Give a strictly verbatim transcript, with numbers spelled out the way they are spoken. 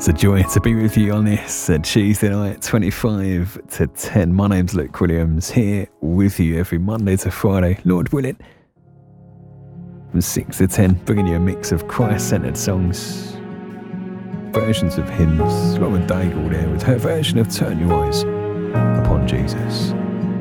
It's a joy to be with you on this uh, Tuesday night, twenty-five to ten. My name's Luke Williams, here with you every Monday to Friday, Lord willing, from six to ten, bringing you a mix of Christ-centered songs, versions of hymns. Lauren Daigle there with her version of Turn Your Eyes Upon Jesus.